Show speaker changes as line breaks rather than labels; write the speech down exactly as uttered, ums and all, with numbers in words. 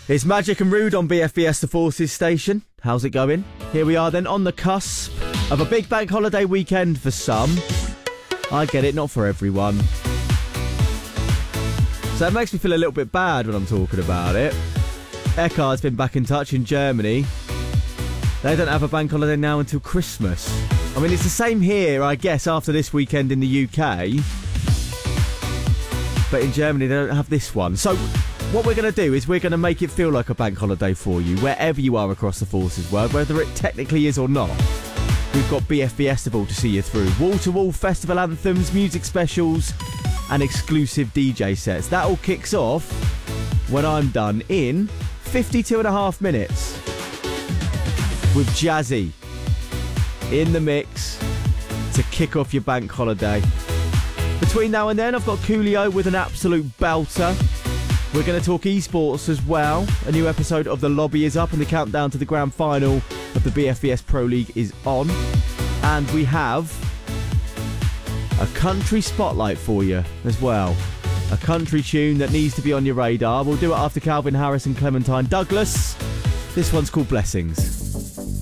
It's Magic and Rude on B F B S The Forces station. How's it going? Here we are then on the cusp of a big bank holiday weekend for some. I get it, not for everyone. So it makes me feel a little bit bad when I'm talking about it. Eckhart's been back in touch in Germany. They don't have a bank holiday now until Christmas. I mean, it's the same here, I guess, after this weekend in the U K. But in Germany, they don't have this one. So what we're going to do is we're going to make it feel like a bank holiday for you, wherever you are across the Forces world, whether it technically is or not. We've got B F B Festival to see you through. Wall-to-wall festival anthems, music specials, and exclusive D J sets. That all kicks off when I'm done in fifty-two and a half minutes with Jazzy in the mix to kick off your bank holiday. Between now and then, I've got Coolio with an absolute belter. We're going to talk esports as well. A new episode of The Lobby is up and the countdown to the grand final of the B F B S Pro League is on. And we have a country spotlight for you as well. A country tune that needs to be on your radar. We'll do it after Calvin Harris and Clementine Douglas. This one's called Blessings.